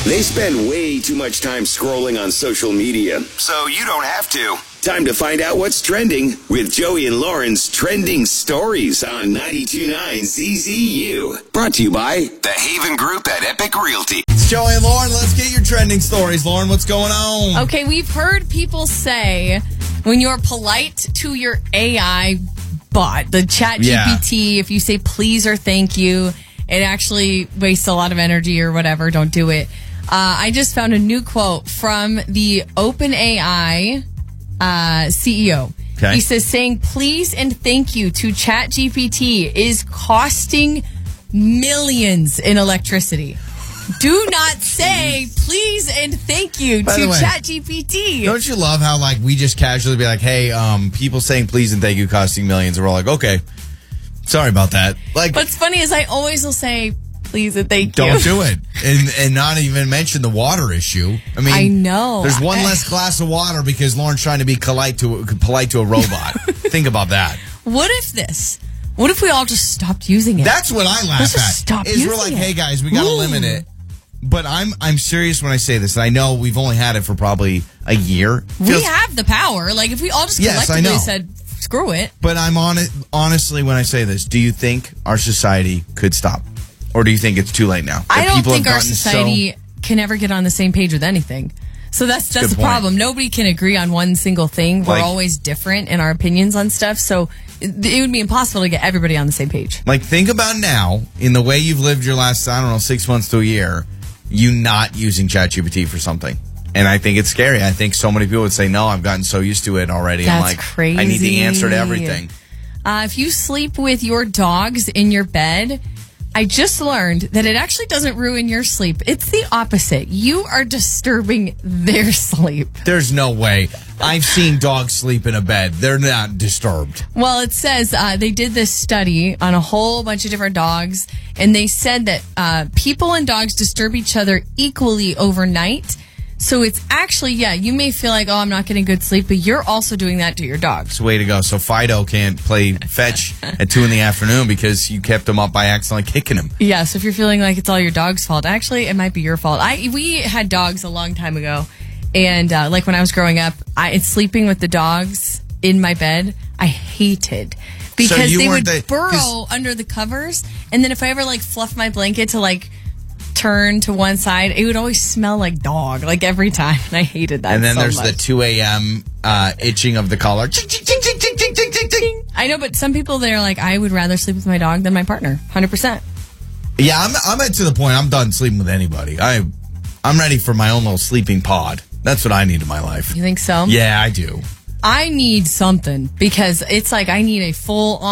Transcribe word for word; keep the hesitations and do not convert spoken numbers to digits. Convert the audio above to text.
They spend way too much time scrolling on social media, so you don't have to. Time to find out what's trending with Joey and Lauren's Trending Stories on ninety-two point nine Z Z U. Brought to you by the Haven Group at Epic Realty. It's Joey and Lauren. Let's get your trending stories. Lauren, what's going on? Okay, we've heard people say when you're polite to your A I bot, the Chat G P T, yeah. If you say please or thank you, it actually wastes a lot of energy or whatever. Don't do it. Uh, I just found a new quote from the OpenAI uh, C E O. Okay. He says, saying please and thank you to Chat G P T is costing millions in electricity. Do not say please and thank you By to Chat G P T. Don't you love how like we just casually be like, hey, um, people saying please and thank you costing millions, and we're like, okay, sorry about that. Like, what's funny is I always will say please and thank don't you. Don't do it, and and not even mention the water issue. I mean, I know there's one I, less glass of water because Lauren's trying to be polite to polite to a robot. Think about that. What if this? What if we all just stopped using it? That's what I laugh Let's at. Just stop is using we're like, it. hey guys, we got to limit it. But I'm I'm serious when I say this. I know we've only had it for probably a year. We Feels, have the power. Like, if we all just collectively yes, said, screw it. But I'm on it, honestly, when I say this, do you think our society could stop? Or do you think it's too late now? I don't think our society so... can ever get on the same page with anything. So that's that's the point. problem. Nobody can agree on one single thing. We're like, always different in our opinions on stuff. So it, it would be impossible to get everybody on the same page. Like, think about now, in the way you've lived your last, I don't know, six months to a year, you not using ChatGPT for something. And I think it's scary. I think so many people would say, no, I've gotten so used to it already. That's I'm like, crazy. I need the answer to everything. Uh, if you sleep with your dogs in your bed, I just learned that it actually doesn't ruin your sleep. It's the opposite. You are disturbing their sleep. There's no way. I've seen dogs sleep in a bed. They're not disturbed. Well, it says uh, they did this study on a whole bunch of different dogs, and they said that uh, people and dogs disturb each other equally overnight. So it's actually, yeah, you may feel like, oh, I'm not getting good sleep, but you're also doing that to your dogs. It's the way to go. So Fido can't play fetch at two in the afternoon because you kept him up by accidentally kicking him. Yeah, so if you're feeling like it's all your dog's fault, actually, it might be your fault. I We had dogs a long time ago, and uh, like when I was growing up, I sleeping with the dogs in my bed, I hated. Because so they would the, burrow under the covers, and then if I ever like fluff my blanket to like turn to one side, it would always smell like dog, like every time, and I hated that. And then so there's much. the two a.m. Uh, itching of the collar. I know, but some people, they're like, I would rather sleep with my dog than my partner, one hundred percent. Yeah, I'm I'm at to the point. I'm done sleeping with anybody. I I'm ready for my own little sleeping pod. That's what I need in my life. You think so? Yeah, I do. I need something because it's like I need a full